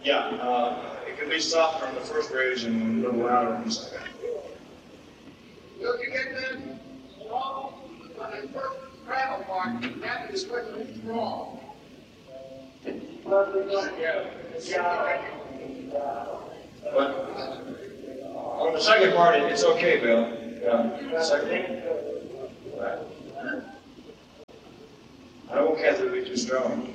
Yeah, it can be softer on the first bridge and a little louder on the second. Look, you get that wrong on the first gravel part, that is what is wrong. But on the second part, it's okay, Bill. Yeah, second. Right. I don't want Kathy to be too strong.